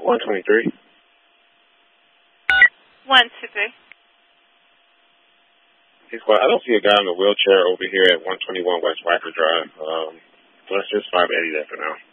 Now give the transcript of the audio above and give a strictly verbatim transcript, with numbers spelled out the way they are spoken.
one twenty-three. one two three. He's quiet. I don't see a guy in a wheelchair over here at one twenty-one West Wacker Drive. Um, so let's just five eighty that for now.